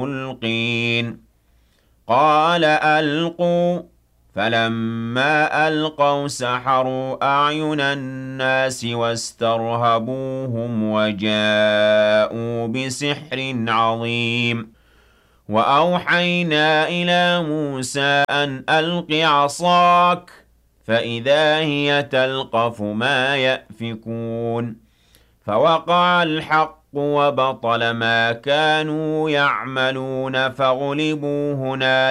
ملقين قال ألقوا فلما ألقوا سحروا أعين الناس واسترهبوهم وجاءوا بسحر عظيم وأوحينا إلى موسى أن ألق عصاك فإذا هي تلقف ما يأفكون فوقع الحق وبطل ما كانوا يعملون فغلبوا هنالك